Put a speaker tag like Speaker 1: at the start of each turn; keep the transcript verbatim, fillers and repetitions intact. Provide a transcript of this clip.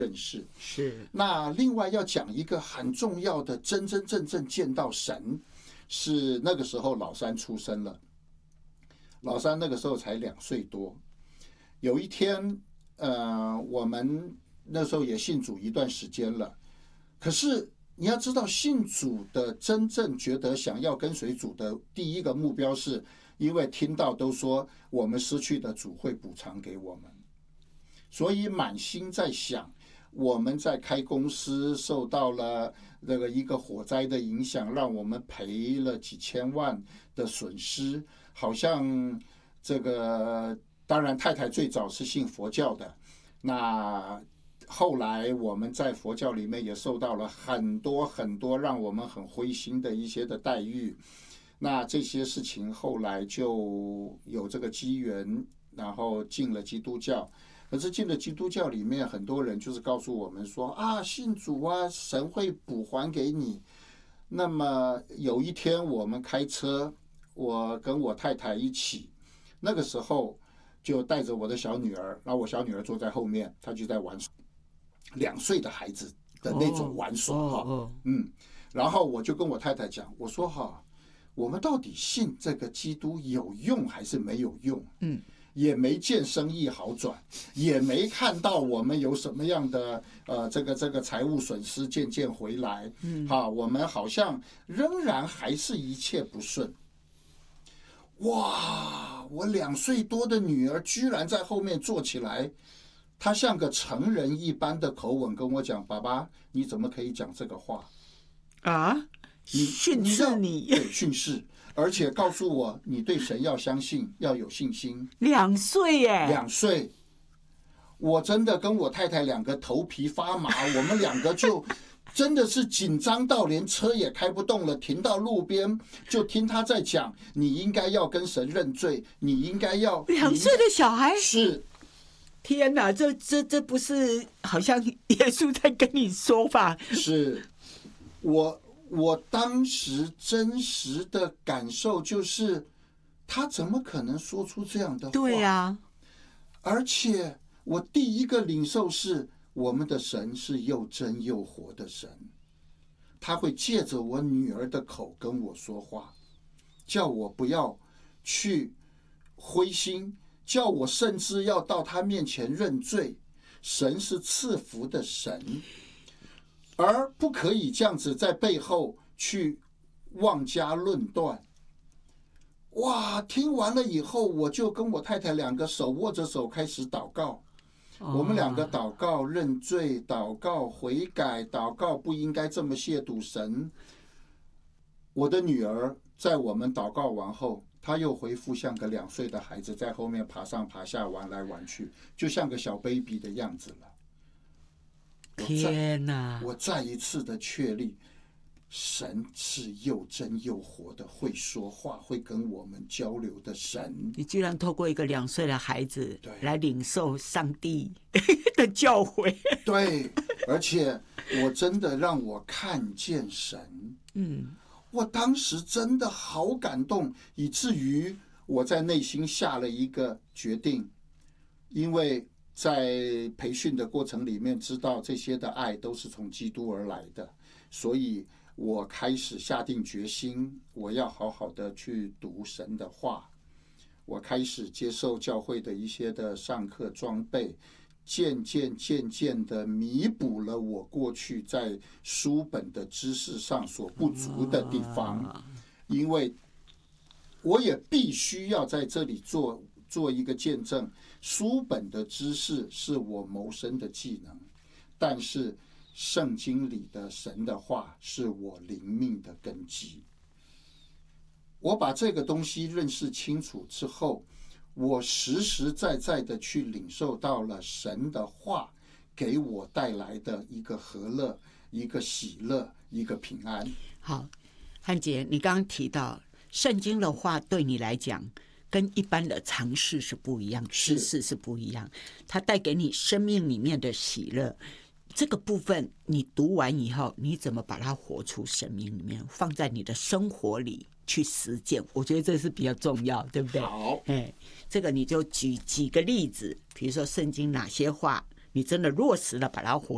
Speaker 1: 认识。
Speaker 2: 是。
Speaker 1: 那另外要讲一个很重要的，真真正正见到神，是那个时候老三出生了。老三那个时候才两岁多。有一天，呃，我们那时候也信主一段时间了，可是你要知道，信主的真正觉得想要跟随主的第一个目标，是因为听到都说我们失去的主会补偿给我们，所以满心在想，我们在开公司受到了那个一个火灾的影响，让我们赔了几千万的损失，好像这个当然太太最早是信佛教的，那后来我们在佛教里面也受到了很多很多让我们很灰心的一些的待遇，那这些事情后来就有这个机缘，然后进了基督教。可是进了基督教里面，很多人就是告诉我们说啊，信主啊，神会补还给你。那么有一天我们开车，我跟我太太一起，那个时候就带着我的小女儿，然后我小女儿坐在后面，她就在玩两岁的孩子的那种玩耍哈、哦哦，嗯，然后我就跟我太太讲，我说哈，我们到底信这个基督有用还是没有用？嗯。也没见生意好转，也没看到我们有什么样的呃这个这个财务损失渐渐回来，嗯，哈，我们好像仍然还是一切不顺。哇，我两岁多的女儿居然在后面坐起来，她像个成人一般的口吻跟我讲：“爸爸，你怎么可以讲这个话？”
Speaker 2: 啊，训斥你，
Speaker 1: 对，训斥。而且告诉我，你对神要相信，要有信心。
Speaker 2: 两岁耶，
Speaker 1: 两岁，我真的跟我太太两个头皮发麻，我们两个就真的是紧张到连车也开不动了，停到路边就听他在讲，你应该要跟神认罪，你应该要。
Speaker 2: 两岁的小孩
Speaker 1: 是，
Speaker 2: 天哪，这这这不是好像耶稣在跟你说吧？
Speaker 1: 是我。我当时真实的感受就是，他怎么可能说出这样的话？
Speaker 2: 对呀、啊，
Speaker 1: 而且我第一个领受是，我们的神是又真又活的神，他会借着我女儿的口跟我说话，叫我不要去灰心，叫我甚至要到他面前认罪。神是赐福的神。而不可以这样子在背后去妄加论断。哇，听完了以后，我就跟我太太两个手握着手开始祷告。我们两个祷告认罪，祷告悔改，祷告不应该这么亵渎神。我的女儿在我们祷告完后，她又恢复像个两岁的孩子，在后面爬上爬下玩来玩去，就像个小 baby 的样子了。
Speaker 2: 天哪！
Speaker 1: 我再一次的确立，神是又真又活的，会说话，会跟我们交流的神。
Speaker 2: 你居然透过一个两岁的孩子来领受上帝的教诲。
Speaker 1: 对，而且我真的让我看见神。嗯，我当时真的好感动，以至于我在内心下了一个决定，因为在培训的过程里面，知道这些的爱都是从基督而来的，所以我开始下定决心，我要好好的去读神的话。我开始接受教会的一些的上课装备，渐渐渐渐的弥补了我过去在书本的知识上所不足的地方，因为我也必须要在这里做做一个见证，书本的知识是我谋生的技能，但是圣经里的神的话是我灵命的根基。我把这个东西认识清楚之后，我实实在在的去领受到了神的话给我带来的一个和乐，一个喜乐，一个平安。
Speaker 2: 好，汉杰，你刚刚提到圣经的话对你来讲跟一般的常识是不一样，知识是不一样，它带给你生命里面的喜乐。这个部分你读完以后，你怎么把它活出生命里面，放在你的生活里去实践？我觉得这是比较重要，对不对？
Speaker 1: 好，
Speaker 2: 哎，这个你就举几个例子，比如说圣经哪些话，你真的落实了，把它活